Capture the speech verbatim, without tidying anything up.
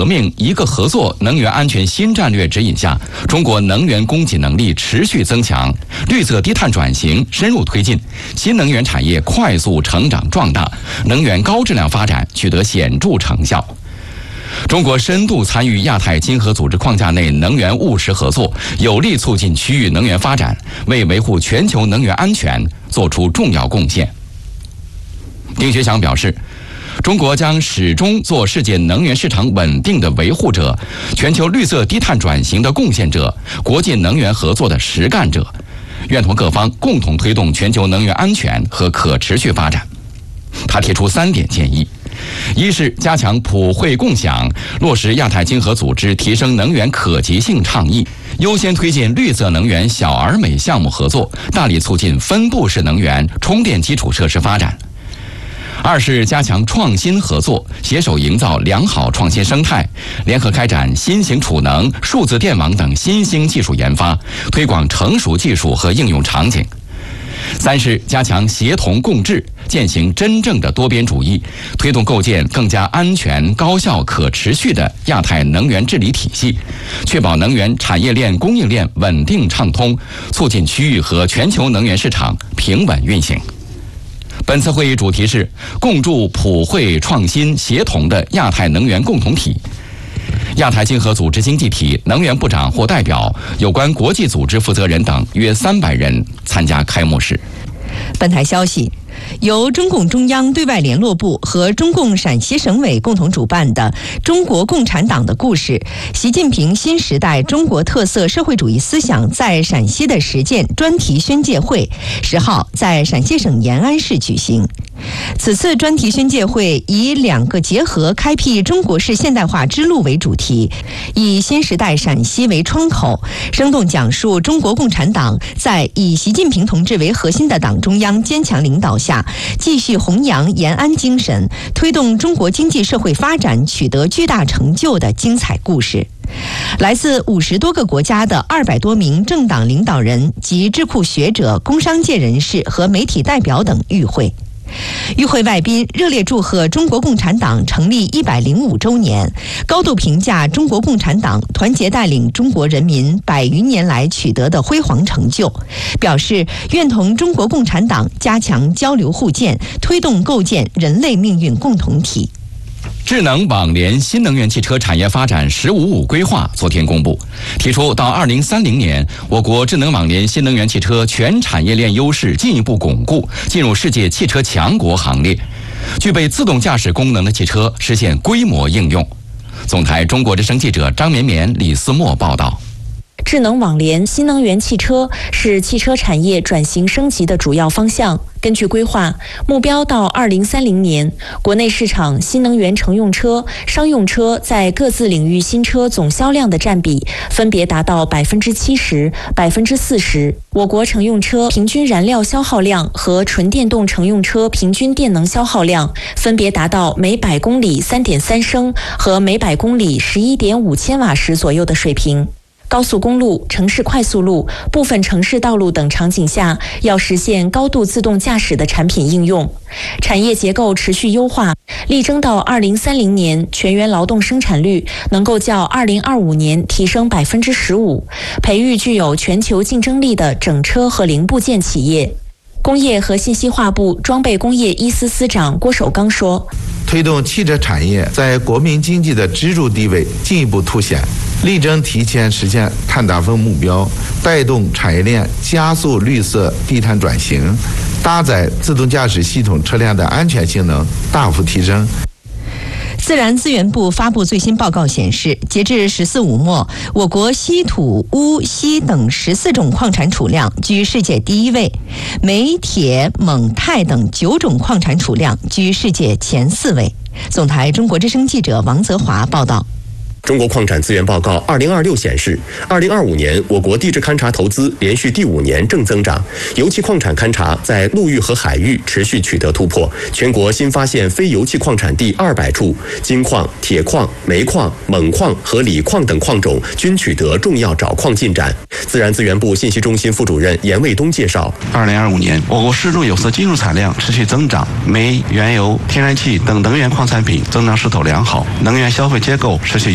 革命、一个合作能源安全新战略指引下，中国能源供给能力持续增强，绿色低碳转型深入推进，新能源产业快速成长壮大，能源高质量发展取得显著成效。中国深度参与亚太经合组织框架内能源务实合作，有力促进区域能源发展，为维护全球能源安全作出重要贡献。丁学祥表示，中国将始终做世界能源市场稳定的维护者、全球绿色低碳转型的贡献者、国际能源合作的实干者，愿同各方共同推动全球能源安全和可持续发展。他提出三点建议：一是加强普惠共享，落实亚太经合组织提升能源可及性倡议，优先推进绿色能源小而美项目合作，大力促进分布式能源充电基础设施发展。二是加强创新合作，携手营造良好创新生态，联合开展新型储能、数字电网等新兴技术研发，推广成熟技术和应用场景。三是加强协同共治，践行真正的多边主义，推动构建更加安全、高效、可持续的亚太能源治理体系，确保能源产业链供应链稳定畅通，促进区域和全球能源市场平稳运行。本次会议主题是共筑普惠创新协同的亚太能源共同体。亚太经合组织经济体能源部长或代表、有关国际组织负责人等约三百人参加开幕式。 本台消息，由中共中央对外联络部和中共陕西省委共同主办的《中国共产党的故事：习近平新时代中国特色社会主义思想在陕西的实践》专题宣介会十号在陕西省延安市举行。此次专题宣介会以两个结合开辟中国式现代化之路为主题，以新时代陕西为窗口，生动讲述中国共产党在以习近平同志为核心的党中央坚强领导下，继续弘扬延安精神，推动中国经济社会发展取得巨大成就的精彩故事。来自五十多个国家的二百多名政党领导人及智库学者、工商界人士和媒体代表等与会。与会外宾热烈祝贺中国共产党成立一百零五周年，高度评价中国共产党团结带领中国人民百余年来取得的辉煌成就，表示愿同中国共产党加强交流互鉴，推动构建人类命运共同体。 智能网联新能源汽车产业发展“十五五”规划昨天公布，提出到二零三零年，我国智能网联新能源汽车全产业链优势进一步巩固，进入世界汽车强国行列。具备自动驾驶功能的汽车实现规模应用。总台中国之声记者张绵绵、李思墨报道。 智能网联新能源汽车是汽车产业转型升级的主要方向。根据规划，目标到二零三零年，国内市场新能源乘用车、商用车在各自领域新车总销量的占比分别达到百分之七十、百分之四十。我国乘用车平均燃料消耗量和纯电动乘用车平均电能消耗量分别达到每百公里三点三升和每百公里十一点五千瓦时左右的水平。高速公路、城市快速路、部分城市道路等场景下，要实现高度自动驾驶的产品应用。产业结构持续优化，力争到二零三零年全员劳动生产率能够较二零二五年提升百分之十五，培育具有全球竞争力的整车和零部件企业。工业和信息化部装备工业一司司长郭守刚说， 推动汽车产业在国民经济的支柱地位进一步凸显，力争提前实现碳达峰目标，带动产业链加速绿色低碳转型，搭载自动驾驶系统车辆的安全性能大幅提升。 自然资源部发布最新报告显示，截至“十四五”末，我国稀土、钨、锡等十四种矿产储量居世界第一位，镁、铁、锰、钛等九种矿产储量居世界前四位。总台中国之声记者王泽华报道。 中国矿产资源报告二零二六显示，二零二五年我国地质勘察投资连续第五年正增长，油气矿产勘察在陆域和海域持续取得突破，全国新发现非油气矿产地二百处，金矿、铁矿、煤矿、锰矿和锂矿等矿种均取得重要找矿进展。自然资源部信息中心副主任严卫东介绍， 二零二五年我国湿重有色金属产量持续增长，煤、原油、天然气等能源矿产品增长势头良好，能源消费结构持续